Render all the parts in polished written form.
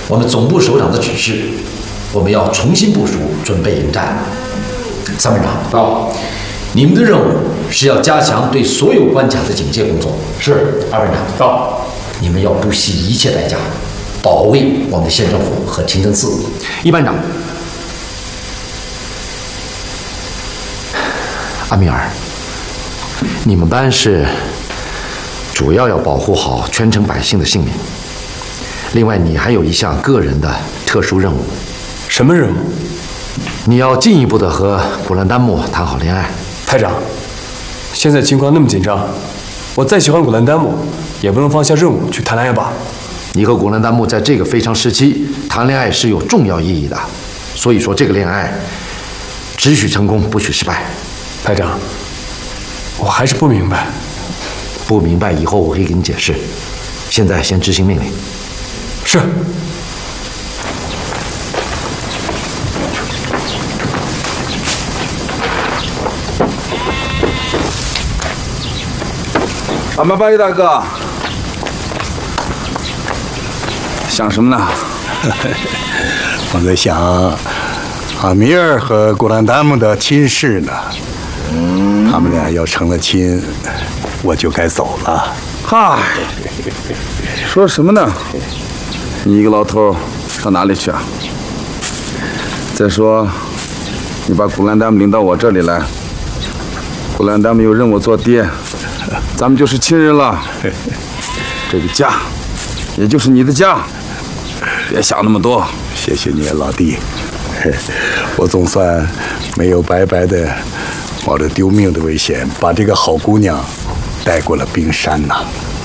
我们总部首长的指示，我们要重新部署，准备迎战。参谋长到，你们的任务是要加强对所有关卡的警戒工作。是，二班长到，你们要不惜一切代价，保卫我们的县政府和清真寺。 一班长，阿米尔，你们班是主要要保护好全城百姓的性命。另外，你还有一项个人的特殊任务。 什么任务？ 你要进一步的和古兰丹木谈好恋爱。 排长，现在情况那么紧张，我再喜欢古兰丹木，也不能放下任务去谈恋爱吧？ 你和古兰丹木在这个非常时期谈恋爱是有重要意义的，所以说这个恋爱只许成功，不许失败。 排长，我还是不明白。 不明白以后我可以给你解释。现在先执行命令。 是。 阿曼巴依大哥，想什么呢？ 我在想，阿米尔和古兰丹木的亲事呢？他们俩要成了亲，我就该走了。 嗨，说什么呢？你一个老头上哪里去啊？再说，你把古兰丹木领到我这里来，古兰丹木又认我做爹，咱们就是亲人了。这个家，也就是你的家，别想那么多。 谢谢你，老弟，我总算没有白白的冒着丢命的危险，把这个好姑娘带过了冰山呐。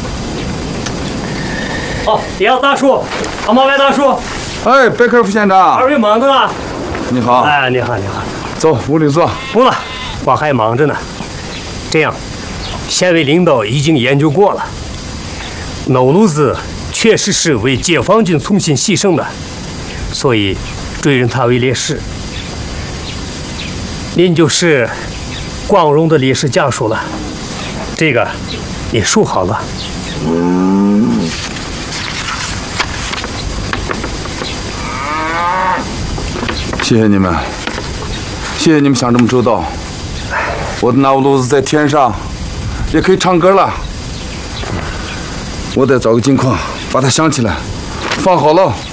哦，迪奥大叔，阿毛白大叔， 哎，贝克尔副县长， 二位忙着呢。 你好。 哎，你好，你好。 走，屋里坐。 不了，我还忙着呢。这样，县委领导已经研究过了，老路子确实是为解放军重新牺牲的，所以追认他为烈士。您就是光荣的烈士家属了，这个也说好了。 谢谢你们，谢谢你们想这么周到。我的那乌鲁子在天上，也可以唱歌了。我得找个金矿，把它镶起来，放好了。